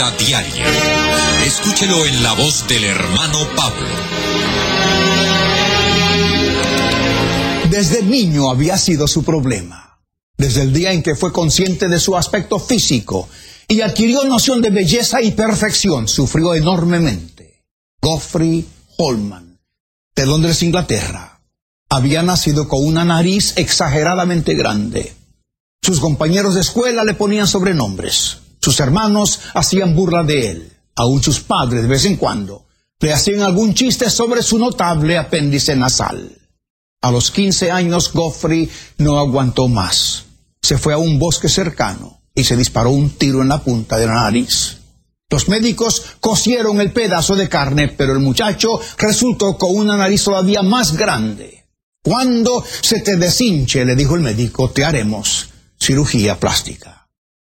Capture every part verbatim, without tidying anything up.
Vida Diaria. Escúchelo en la voz del hermano Pablo. Desde niño había sido su problema. Desde el día en que fue consciente de su aspecto físico y adquirió noción de belleza y perfección, sufrió enormemente. Geoffrey Holman, de Londres, Inglaterra, había nacido con una nariz exageradamente grande. Sus compañeros de escuela le ponían sobrenombres. Sus hermanos hacían burla de él. Aún sus padres, de vez en cuando, le hacían algún chiste sobre su notable apéndice nasal. A los quince años, Geoffrey no aguantó más. Se fue a un bosque cercano y se disparó un tiro en la punta de la nariz. Los médicos cosieron el pedazo de carne, pero el muchacho resultó con una nariz todavía más grande. Cuando se te deshinche, le dijo el médico, te haremos cirugía plástica.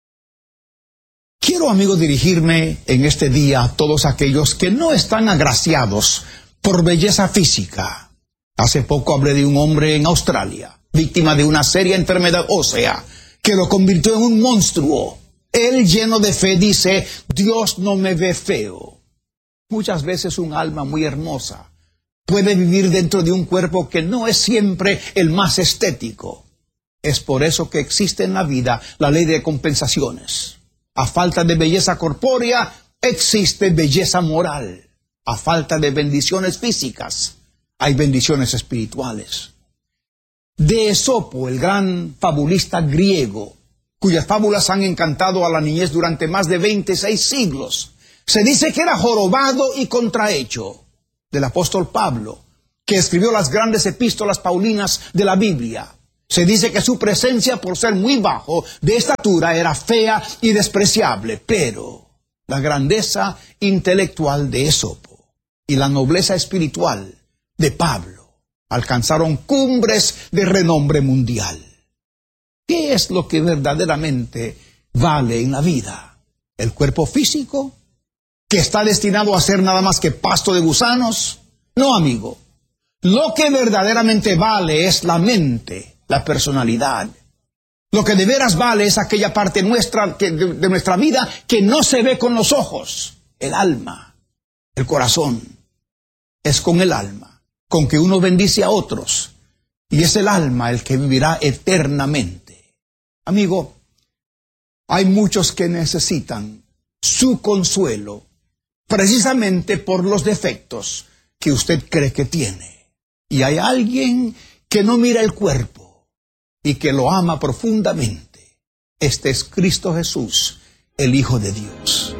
Quiero, amigo, dirigirme en este día a todos aquellos que no están agraciados por belleza física. Hace poco hablé de un hombre en Australia, víctima de una seria enfermedad ósea, que lo convirtió en un monstruo. Él, lleno de fe, dice, Dios no me ve feo. Muchas veces un alma muy hermosa puede vivir dentro de un cuerpo que no es siempre el más estético. Es por eso que existe en la vida la ley de compensaciones. A falta de belleza corpórea, existe belleza moral. A falta de bendiciones físicas, hay bendiciones espirituales. De Esopo, el gran fabulista griego, cuyas fábulas han encantado a la niñez durante más de veintiséis siglos, se dice que era jorobado y contrahecho. Del apóstol Pablo, que escribió las grandes epístolas paulinas de la Biblia, se dice que su presencia, por ser muy bajo de estatura, era fea y despreciable, pero la grandeza intelectual de Esopo y la nobleza espiritual de Pablo alcanzaron cumbres de renombre mundial. ¿Qué es lo que verdaderamente vale en la vida? ¿El cuerpo físico, que está destinado a ser nada más que pasto de gusanos? No, amigo. Lo que verdaderamente vale es la mente, la personalidad. Lo que de veras vale es aquella parte nuestra, que, de, de nuestra vida que no se ve con los ojos. El alma, el corazón. Es con el alma con que uno bendice a otros. Y es el alma el que vivirá eternamente. Amigo, hay muchos que necesitan su consuelo precisamente por los defectos que usted cree que tiene. Y hay alguien que no mira el cuerpo y que lo ama profundamente. Este es Cristo Jesús, el Hijo de Dios.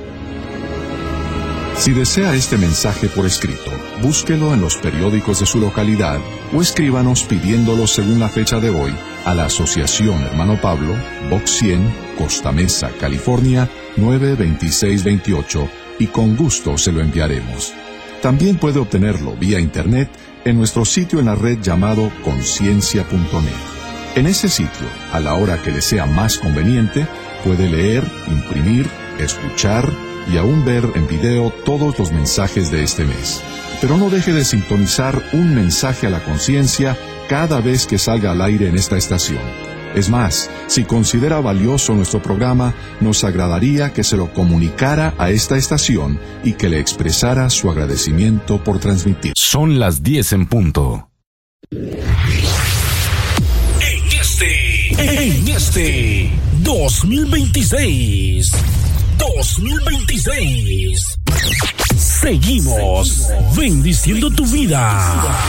Si desea este mensaje por escrito, búsquelo en los periódicos de su localidad o escríbanos pidiéndolo según la fecha de hoy a la Asociación Hermano Pablo, Box cien, Costa Mesa, California, nueve veintiséis veintiocho, y con gusto se lo enviaremos. También puede obtenerlo vía internet en nuestro sitio en la red llamado conciencia punto net. En ese sitio, a la hora que le sea más conveniente, puede leer, imprimir, escuchar y aún ver en video todos los mensajes de este mes. Pero no deje de sintonizar un mensaje a la conciencia cada vez que salga al aire en esta estación. Es más, si considera valioso nuestro programa, nos agradaría que se lo comunicara a esta estación y que le expresara su agradecimiento por transmitir. Son las diez en punto. En este, en este dos mil veintiséis, dos mil veintiséis, seguimos bendiciendo tu vida.